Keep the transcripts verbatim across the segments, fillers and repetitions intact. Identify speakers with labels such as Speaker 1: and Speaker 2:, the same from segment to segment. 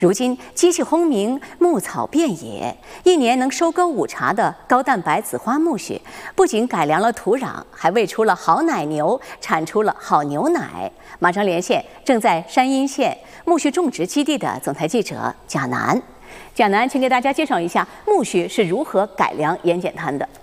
Speaker 1: 如今机器轰鸣，牧草遍野，一年能收割五茬的高蛋白紫花苜蓿，不仅改良了土壤，还喂出了好奶牛，产出了好牛奶。马上连线正在山阴县苜蓿种植基地的总台记者贾楠。贾楠，请给大家介绍一下苜蓿是如何改良盐碱滩的。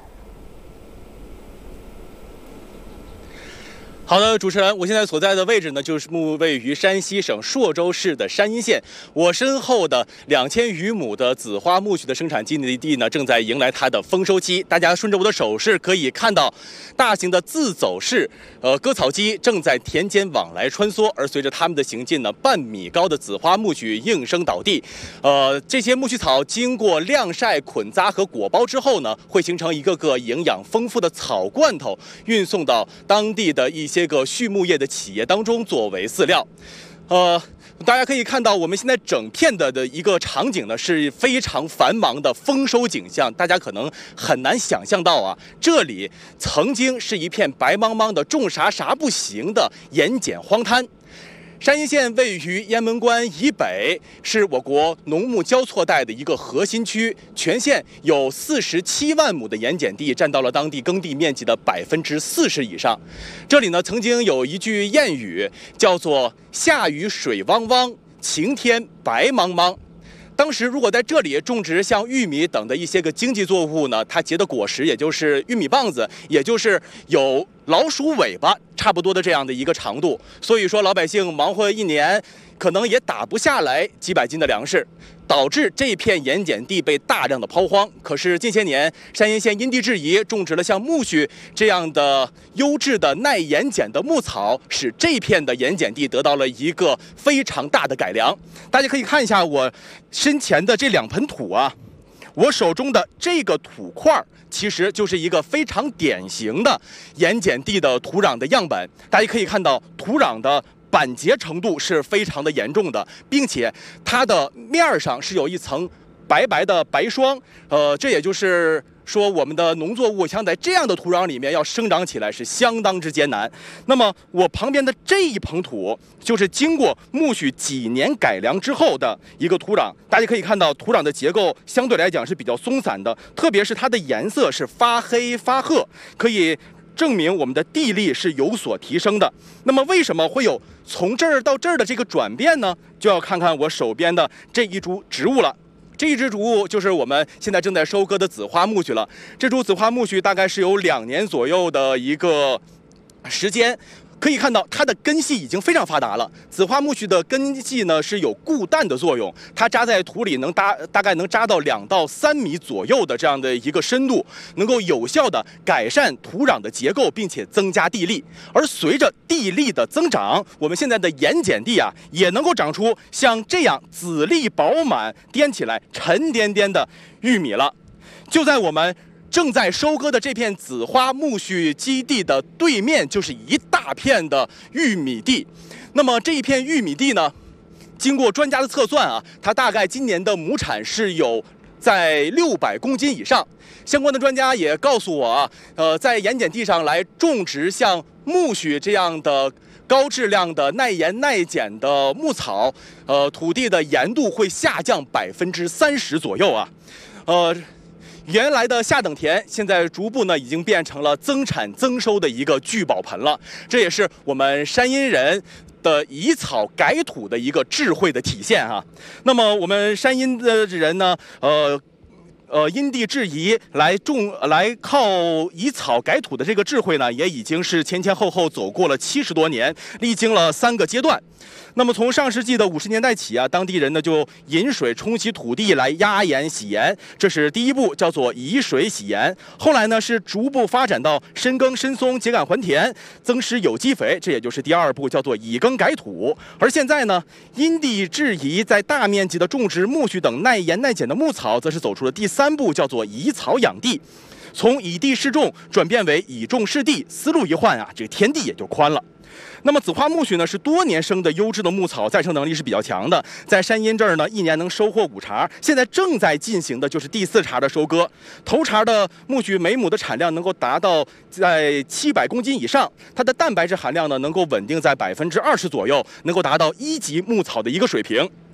Speaker 2: 好的，主持人，我现在所在的位置呢，就是位于山西省朔州市的山阴县。我身后的两千余亩的紫花苜蓿的生产基地呢，正在迎来它的丰收期。大家顺着我的手势可以看到，大型的自走式呃割草机正在田间往来穿梭，而随着它们的行进呢，半米高的紫花苜蓿应声倒地。呃，这些苜蓿草经过晾晒、捆扎和裹包之后呢，会形成一个个营养丰富的草罐头，运送到当地的一些。 这个畜牧业的企业当中作为饲料，呃，大家可以看到，我们现在整片的的一个场景呢是非常繁忙的丰收景象。大家可能很难想象到啊，这里曾经是一片白茫茫的种啥啥不行的盐碱荒滩。 山阴县位于雁门关以北，是我国农牧交错带的一个核心区。全县有四十七万亩的盐碱地，占到了当地耕地面积的百分之四十以上。这里呢，曾经有一句谚语，叫做“下雨水汪汪，晴天白茫茫”。 当时如果在这里种植像玉米等的一些个经济作物呢，它结的果实也就是玉米棒子，也就是有老鼠尾巴差不多的这样的一个长度。所以说老百姓忙活一年，可能也打不下来几百斤的粮食，导致这片盐碱地被大量的抛荒。可是近些年，山阴县因地制宜种植了像苜蓿这样的优质的耐盐碱的牧草，使这片的盐碱地得到了一个非常大的改良。大家可以看一下我 身前的这两盆土啊，我手中的这个土块其实就是一个非常典型的盐碱地的土壤的样本。大家可以看到，土壤的板结程度是非常的严重的，并且它的面上是有一层白白的白霜。呃，这也就是说，我们的农作物想在这样的土壤里面要生长起来是相当之艰难。那么我旁边的这一捧土，就是经过苜蓿几年改良之后的一个土壤。大家可以看到，土壤的结构相对来讲是比较松散的，特别是它的颜色是发黑发褐，可以证明我们的地力是有所提升的。那么为什么会有从这儿到这儿的这个转变呢？就要看看我手边的这一株植物了。 这一株植物就是我们现在正在收割的紫花苜蓿了。这株紫花苜蓿大概是有两年左右的一个时间。 可以看到，它的根系已经非常发达了。紫花苜蓿的根系呢是有固氮的作用，它扎在土里能大大概能扎到两到三米左右的这样的一个深度，能够有效的改善土壤的结构，并且增加地力。而随着地力的增长，我们现在的盐碱地啊也能够长出像这样籽粒饱满、颠起来沉甸甸的玉米了。就在我们 正在收割的这片紫花苜蓿基地的对面，就是一大片的玉米地。那么这一片玉米地呢，经过专家的测算啊，它大概今年的亩产是有在六百公斤以上。相关的专家也告诉我啊，呃，在盐碱地上来种植像苜蓿这样的 高质量的耐盐耐碱的牧草，呃，土地的盐度会下降百分之三十左右啊，呃。 原来的下等田，现在逐步呢已经变成了增产增收的一个聚宝盆了。这也是我们山阴人的以草改土的一个智慧的体现啊。那么我们山阴的人呢，呃。 呃，因地制宜来种，来靠以草改土的这个智慧呢，也已经是前前后后走过了七十多年，历经了三个阶段。那么从上世纪的五十年代起啊，当地人呢就引水冲洗土地来压盐洗盐，这是第一步，叫做以水洗盐。后来呢是逐步发展到深耕深松、秸秆还田、增施有机肥，这也就是第二步，叫做以耕改土。而现在呢，因地制宜，在大面积的种植苜蓿等耐盐耐碱的牧草，则是走出了第三 三步，叫做以草养地，从以地试种转变为以种试地，思路一换啊，这个天地也就宽了。那么紫花苜蓿呢，是多年生的优质的牧草，再生能力是比较强的。在山阴这儿呢，一年能收获五茬，现在正在进行的就是第四茬的收割。头茬的苜蓿每亩的产量能够达到在七百公斤以上，它的蛋白质含量呢能够稳定在百分之二十左右，能够达到一级牧草的一个水平。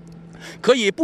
Speaker 2: 可以不